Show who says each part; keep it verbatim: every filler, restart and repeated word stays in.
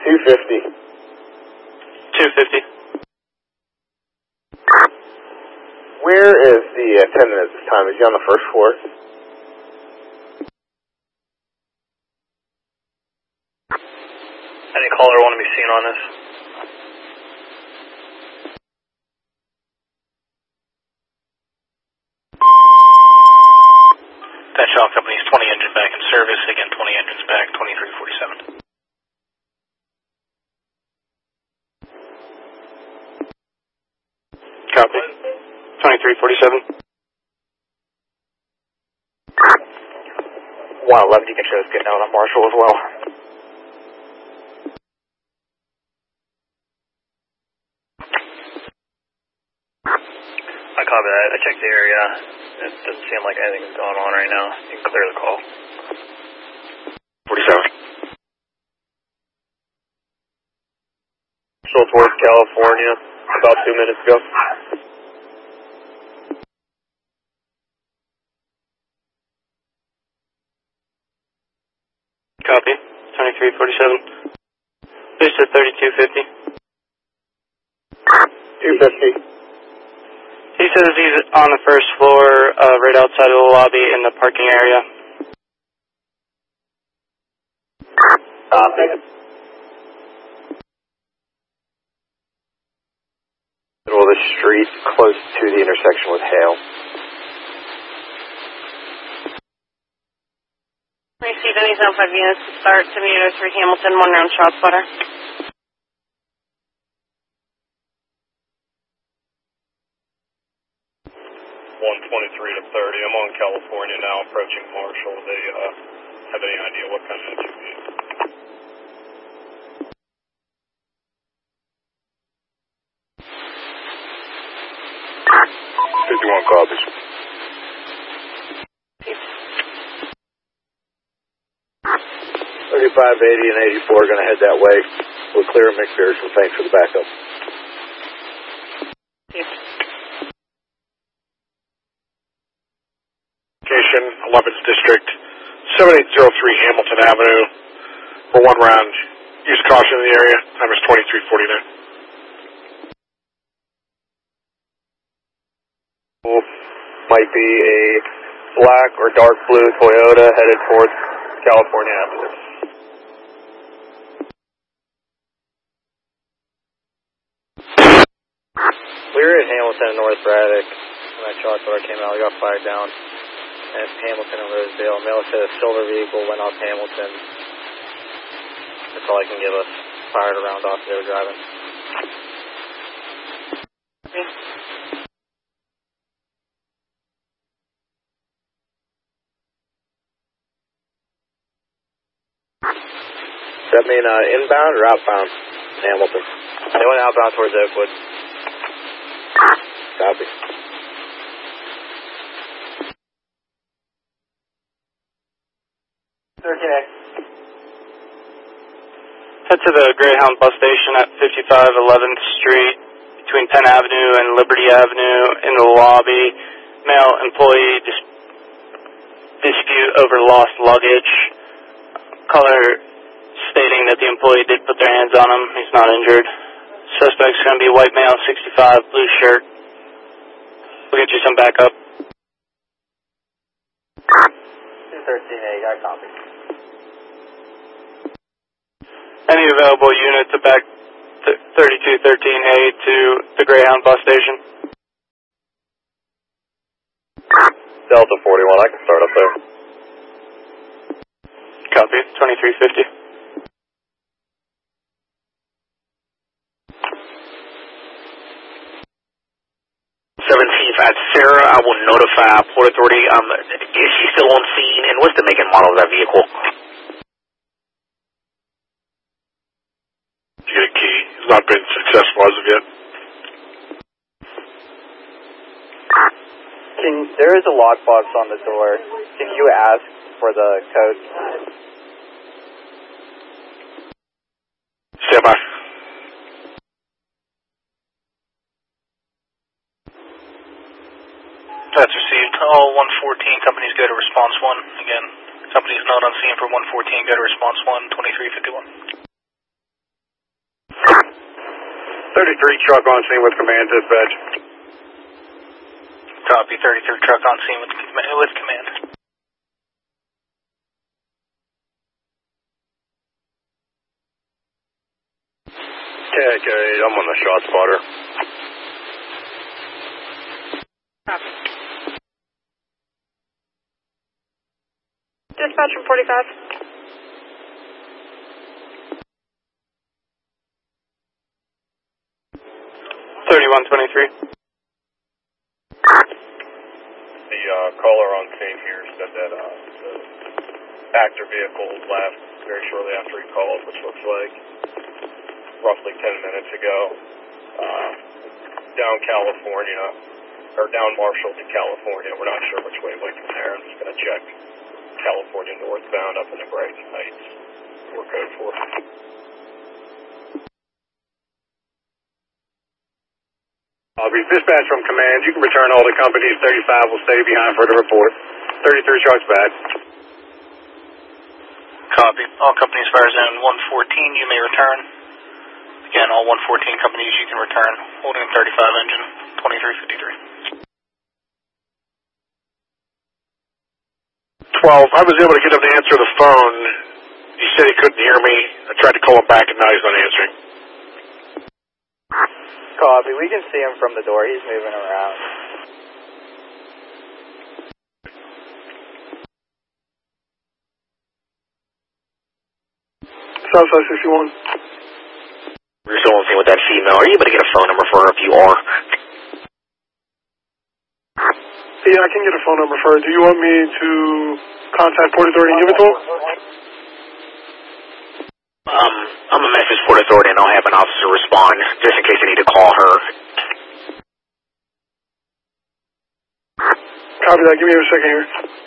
Speaker 1: two fifty.
Speaker 2: two fifty.
Speaker 1: Where is the attendant at this time? Is he on the first floor?
Speaker 2: Any caller want to be seen on this? That Shaw Company's twenty engine back in service. Again, twenty engines back, twenty-three forty-seven. Copy. twenty-three forty-seven. one eleven, you can show us getting out on Marshall as well. I copy that. I checked the area. It doesn't seem like anything's going on right now. You can clear the call. forty-seven.
Speaker 1: Towards California, about two minutes ago.
Speaker 2: Copy. twenty-three forty-seven. Boost at thirty-two fifty.
Speaker 1: two fifty.
Speaker 2: He says he's on the first floor, uh, right outside of the lobby in the parking area.
Speaker 1: Copy. Middle of the street, close to the intersection with Hale.
Speaker 3: Receive any zone five units to start to meet oh three Hamilton, one round shot spotter.
Speaker 1: one twenty-three to thirty. I'm on California now, approaching Marshall. They uh, have any idea what kind of engine we use? fifty-one copies. thirty-five, eighty, and eighty-four are going to head that way. We'll clear McPherson, so thanks for the backup. Location, eleventh District, seventy-eight oh three Hamilton Avenue. For one round, use caution in the area. Time is twenty-three forty-nine. Might be a black or dark blue Toyota headed towards California Avenue. We were at Hamilton and North Braddock when that shot car came out. We got fired down at Hamilton and Rosedale. Mail said a silver vehicle went off Hamilton. That's all I can give us. Fired around off they were driving. Does that mean uh, inbound or outbound Hamilton? They went outbound towards Oakwood. Copy.
Speaker 2: thirteen A. Head to the Greyhound bus station at fifty-five eleventh Street between Penn Avenue and Liberty Avenue in the lobby. Male employee dis dispute over lost luggage. Caller stating that the employee did put their hands on him. He's not injured. Suspect's going to be white male, sixty-five, blue shirt. We'll get you some backup.
Speaker 1: two thirteen A, got a copy.
Speaker 2: Any available unit to back thirty-two thirteen A to the Greyhound bus station?
Speaker 1: Delta forty-one, I can start up there.
Speaker 2: Copy, twenty-three fifty.
Speaker 4: seventeenth at Sarah, I will notify Port Authority. Um, is she still on scene, and what's the make and model of that vehicle?
Speaker 1: Did you get a key? It's not been successful as of yet.
Speaker 5: Can, there is a lockbox on the door. Can you ask for the code?
Speaker 1: Stand by.
Speaker 2: That's received. All one fourteen companies go to response one. Again, companies not on scene for one fourteen go to response one, twenty-three fifty-one.
Speaker 6: thirty-three truck on scene with command dispatch.
Speaker 2: Copy, thirty-three truck on scene with, with command.
Speaker 6: K K, I'm on the shot spotter.
Speaker 3: Copy. Dispatch from forty-five.
Speaker 2: thirty-one twenty-three.
Speaker 6: The uh, caller on scene here said that uh, the actor vehicle left very shortly after he called, which looks like roughly ten minutes ago. Uh, down California, or down Marshall to California. We're not sure which way it went from there. I'm just going to check California northbound up in the Brighton Heights. We're code for. I'll be dispatched from command. You can return all the companies. thirty-five will stay behind for the report. thirty-three trucks back.
Speaker 2: Copy. All companies fire zone one fourteen, you may return. Again, all one fourteen companies you can return. Holding thirty-five engine, twenty-three fifty-three.
Speaker 6: twelve, I was able to get him to answer the phone. He said he couldn't hear me. I tried to call him back and now he's not answering.
Speaker 5: Copy. We can see him from the door. He's moving around.
Speaker 6: Southside sixty-one.
Speaker 4: We're still on scene with that female. Are you able to get a phone number for her if you are?
Speaker 6: Yeah, I can get a phone number for her. Do you want me to contact Port Authority and give it to him?
Speaker 4: Um, I'm a message Port Authority and I'll have an officer respond just in case I need to call her.
Speaker 6: Copy that. Give me a second here.